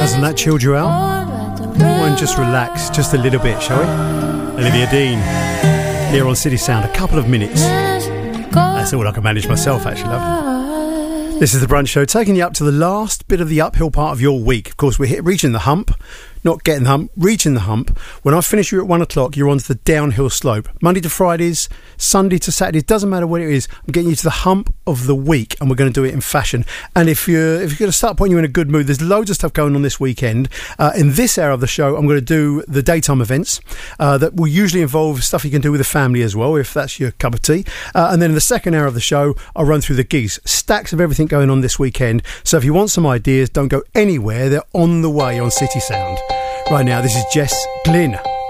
Hasn't that chilled you out? Go and just relax just a little bit, shall we? Olivia Dean here on City Sound. A couple of minutes. That's all I can manage myself, actually, love. This is the Brunch Show, taking you up to the last bit of the uphill part of your week. Of course, we're reaching the hump. Not getting the hump, reaching the hump. When I finish you at 1 o'clock, you're onto the downhill slope. Monday to Fridays, Sunday to Saturdays, doesn't matter what it is. I'm getting you to the hump of the week, and we're going to do it in fashion. And if you're going to start putting you in a good mood, there's loads of stuff going on this weekend. In this hour of the show, I'm going to do the daytime events that will usually involve stuff you can do with the family as well, if that's your cup of tea. And then in the second hour of the show, I'll run through the gigs. Stacks of everything going on this weekend. So if you want some ideas, don't go anywhere. They're on the way on City Sound. Right now, this is Jess Glynn.